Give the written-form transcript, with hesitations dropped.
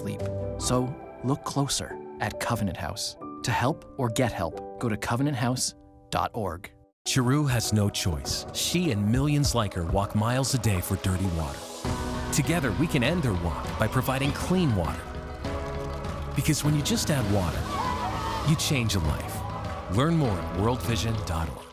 sleep. So look closer at Covenant House. To help or get help, go to covenanthouse.org. Chiru has no choice. She and millions like her walk miles a day for dirty water. Together, we can end their walk by providing clean water. Because when you just add water, you change a life. Learn more at worldvision.org.